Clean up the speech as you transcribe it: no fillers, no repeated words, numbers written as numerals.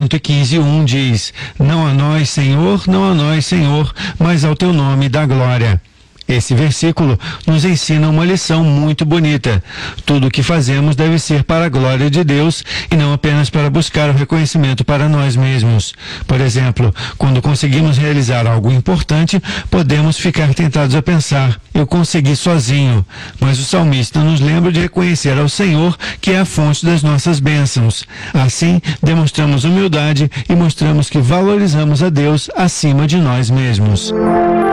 115:1 diz: Não a nós, Senhor, não a nós, Senhor, mas ao teu nome dá glória. Esse versículo nos ensina uma lição muito bonita. Tudo o que fazemos deve ser para a glória de Deus e não apenas para buscar o reconhecimento para nós mesmos. Por exemplo, quando conseguimos realizar algo importante, podemos ficar tentados a pensar: eu consegui sozinho. Mas o salmista nos lembra de reconhecer ao Senhor, que é a fonte das nossas bênçãos. Assim, demonstramos humildade e mostramos que valorizamos a Deus acima de nós mesmos.